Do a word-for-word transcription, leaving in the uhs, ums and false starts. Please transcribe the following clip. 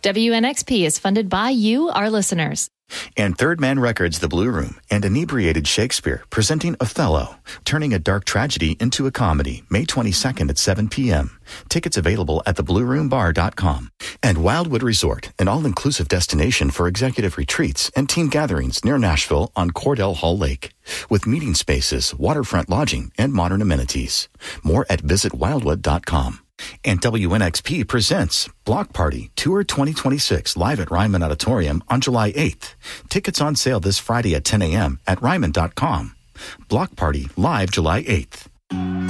W N X P is funded by you, our listeners. And Third Man Records, The Blue Room, and Inebriated Shakespeare, presenting Othello, turning a dark tragedy into a comedy, May twenty-second at seven p.m. Tickets available at the blue room bar dot com. And Wildwood Resort, an all-inclusive destination for executive retreats and team gatherings near Nashville on Cordell Hull Lake, with meeting spaces, waterfront lodging, and modern amenities. More at visit wildwood dot com. And W N X P presents Block Party Tour twenty twenty-six live at Ryman Auditorium on July eighth. Tickets on sale this Friday at ten a.m. at ryman dot com. Block Party live July eighth.